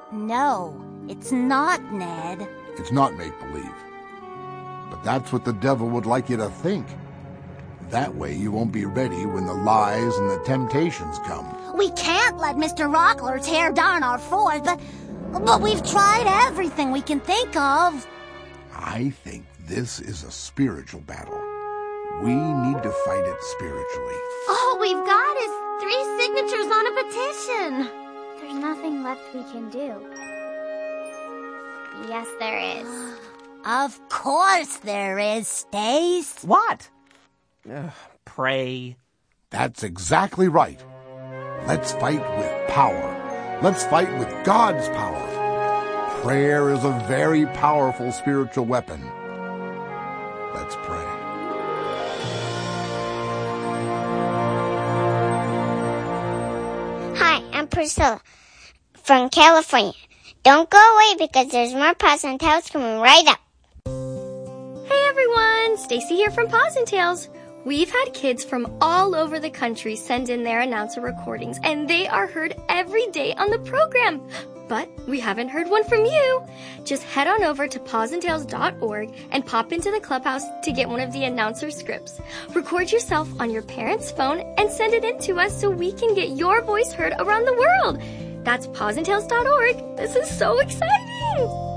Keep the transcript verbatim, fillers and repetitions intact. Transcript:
No, it's not, Ned. It's not make-believe. But that's what the devil would like you to think. That way you won't be ready when the lies and the temptations come. We can't let Mister Rockler tear down our fort, but, but we've tried everything we can think of. I think this is a spiritual battle. We need to fight it spiritually. All we've got is three signatures on a petition. There's nothing left we can do. Yes, there is. Of course there is, Stace. What? Uh, pray. That's exactly right. Let's fight with power. Let's fight with God's power. Prayer is a very powerful spiritual weapon. Let's pray. Hi, I'm Priscilla from California. Don't go away because there's more Paws and Tales coming right up. Hey everyone, Stacy here from Paws and Tales. We've had kids from all over the country send in their announcer recordings, and they are heard every day on the program. But we haven't heard one from you. Just head on over to paws and tales dot org and pop into the clubhouse to get one of the announcer scripts. Record yourself on your parent's phone and send it in to us so we can get your voice heard around the world. That's paws and tales dot org. This is so exciting!